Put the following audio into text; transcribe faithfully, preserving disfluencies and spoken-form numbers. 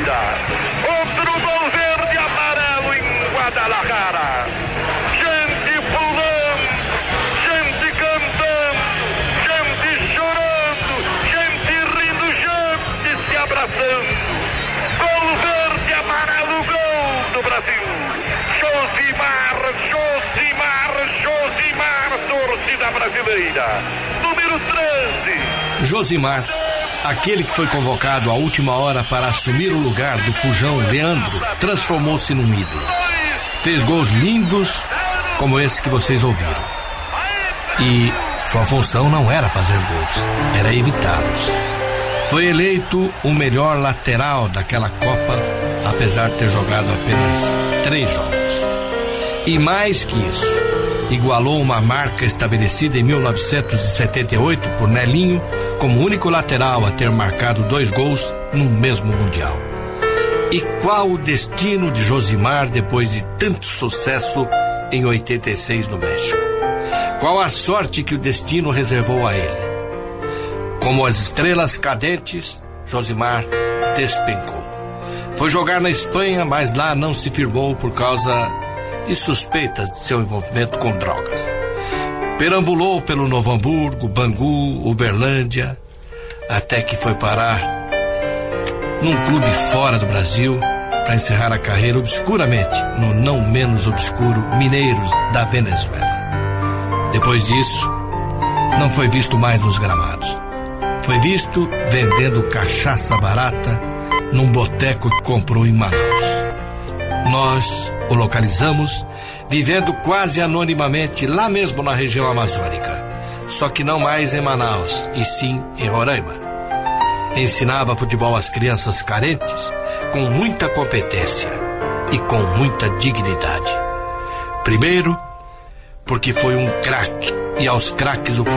Brazileira. Outro gol verde e amarelo em Guadalajara. Gente pulando, gente cantando, gente chorando, gente rindo, gente se abraçando. Gol verde e amarelo, gol do Brasil. Josimar, Josimar, Josimar, torcida brasileira. Número treze. Josimar, aquele que foi convocado à última hora para assumir o lugar do fujão Leandro, transformou-se num ídolo. Fez gols lindos como esse que vocês ouviram. E sua função não era fazer gols, era evitá-los. Foi eleito o melhor lateral daquela Copa, apesar de ter jogado apenas três jogos. E mais que isso, igualou uma marca estabelecida em mil novecentos e setenta e oito por Nelinho como único lateral a ter marcado dois gols num mesmo Mundial. E qual o destino de Josimar depois de tanto sucesso em oitenta e seis no México? Qual a sorte que o destino reservou a ele? Como as estrelas cadentes, Josimar despencou. Foi jogar na Espanha, mas lá não se firmou por causa de suspeitas de seu envolvimento com drogas. Perambulou pelo Novo Hamburgo, Bangu, Uberlândia, até que foi parar num clube fora do Brasil para encerrar a carreira obscuramente no não menos obscuro Mineiros da Venezuela. Depois disso, não foi visto mais nos gramados. Foi visto vendendo cachaça barata num boteco que comprou em Manaus. Nós o localizamos vivendo quase anonimamente lá mesmo na região amazônica, só que não mais em Manaus, e sim em Roraima. Ensinava futebol às crianças carentes com muita competência e com muita dignidade. Primeiro, porque foi um craque, e aos craques o